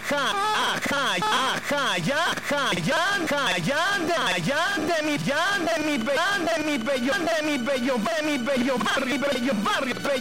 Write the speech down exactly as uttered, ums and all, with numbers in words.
ajá, ajá, ya, ja, ya, ja, ya, de, ya, de mi, ya, de mi, be- ya, de mi bello, de mi bello, de mi bello barrio, bello barrio, bello.